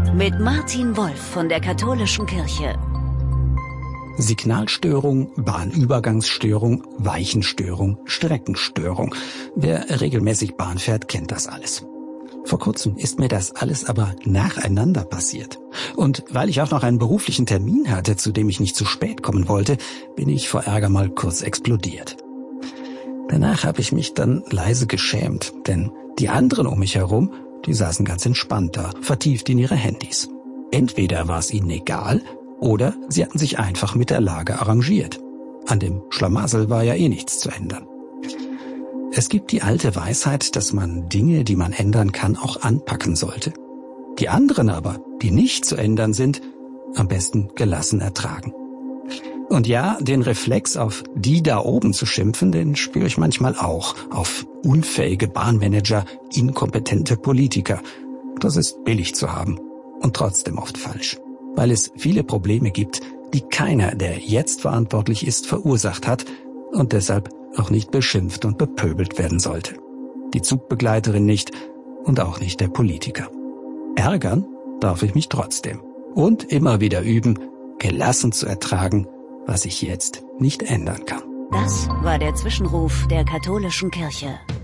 mit Martin Wolf von der Katholischen Kirche. Signalstörung, Bahnübergangsstörung, Weichenstörung, Streckenstörung. Wer regelmäßig Bahn fährt, kennt das alles. Vor kurzem ist mir das alles aber nacheinander passiert. Und weil ich auch noch einen beruflichen Termin hatte, zu dem ich nicht zu spät kommen wollte, bin ich vor Ärger mal kurz explodiert. Danach habe ich mich dann leise geschämt, denn die anderen um mich herum, die saßen ganz entspannt da, vertieft in ihre Handys. Entweder war es ihnen egal, oder sie hatten sich einfach mit der Lage arrangiert. An dem Schlamassel war ja eh nichts zu ändern. Es gibt die alte Weisheit, dass man Dinge, die man ändern kann, auch anpacken sollte. Die anderen aber, die nicht zu ändern sind, am besten gelassen ertragen. Und ja, den Reflex, auf die da oben zu schimpfen, den spüre ich manchmal auch. Auf unfähige Bahnmanager, inkompetente Politiker. Das ist billig zu haben und trotzdem oft falsch. Weil es viele Probleme gibt, die keiner, der jetzt verantwortlich ist, verursacht hat und deshalb auch nicht beschimpft und bepöbelt werden sollte. Die Zugbegleiterin nicht und auch nicht der Politiker. Ärgern darf ich mich trotzdem und immer wieder üben, gelassen zu ertragen, was ich jetzt nicht ändern kann. Das war der Zwischenruf der Katholischen Kirche.